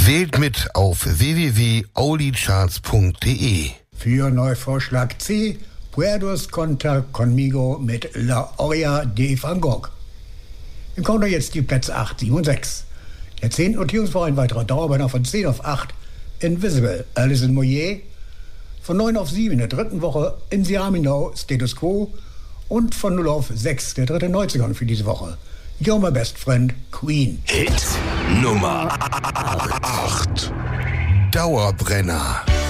Wählt mit auf www.aulicharts.de. Für Neuvorschlag C, Puedes contar conmigo mit La Olla de Van Gogh. Wir kommen jetzt die Plätze 8, 7 und 6. Der 10. Notierungswoche ein weiterer Dauerbrenner von 10 auf 8, Invisible, Alison Moyet. Von 9 auf 7 in der dritten Woche, In the Army Now, Status Quo. Und von 0 auf 6, der dritte Neuzugang für diese Woche, You're My Best Friend, Queen. Hit Nummer 8. Dauerbrenner.